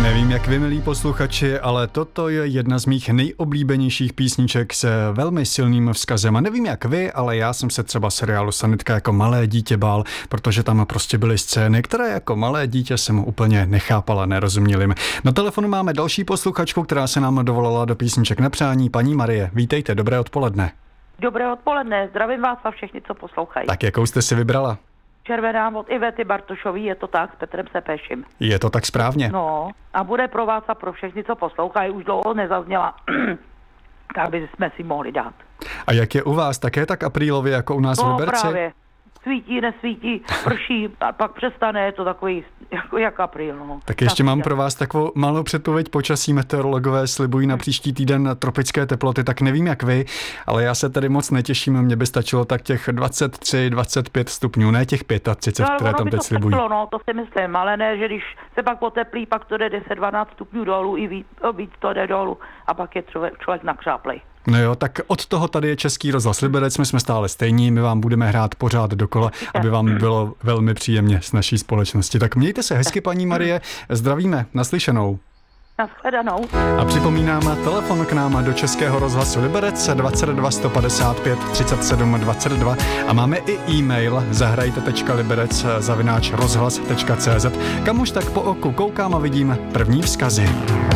Nevím, jak vy, milí posluchači, ale toto je jedna z mých nejoblíbenějších písniček s velmi silným vzkazem. A nevím, jak vy, ale já jsem se třeba seriálu Sanitka jako malé dítě bál, protože tam prostě byly scény, které jako malé dítě jsem úplně nechápala, nerozuměl jim. Na telefonu máme další posluchačku, která se nám dovolala do písniček na přání. Paní Marie, vítejte, dobré odpoledne. Dobré odpoledne, zdravím vás a všechny, co poslouchají. Tak jakou jste si vybrala? Červená od Ivety Bartošový, je to tak, s Petrem Sepeším. Je to tak správně? No, a bude pro vás a pro všechny, co poslouchají, už dlouho nezazněla, tak by jsme si mohli dát. A jak je u vás, také tak aprílově jako u nás v Liberci? Právě. Svítí, nesvítí, prší a pak přestane, je to takový jak apríl. No. Tak ještě mám pro vás takovou malou předpověď počasí. Meteorologové slibují na příští týden tropické teploty, tak nevím jak vy, ale já se tady moc netěším, mně by stačilo tak těch 23, 25 stupňů, ne těch 35, které tam teď slibují. No, to si myslím, ale ne, že když se pak oteplí, pak to jde 10-12 stupňů dolů, i víc to jde dolů a pak je člověk nakřáplej. No jo, tak od toho tady je Český rozhlas Liberec, my jsme stále stejní, my vám budeme hrát pořád dokola, aby vám bylo velmi příjemně s naší společnosti. Tak mějte se hezky, paní Marie, zdravíme, naslyšenou. Nashledanou. A připomínám telefon k nám do Českého rozhlasu Liberec 22 155 37 22 a máme i e-mail zahrajte.liberec@rozhlas.cz, kam už tak po oku koukám a vidím první vzkazy.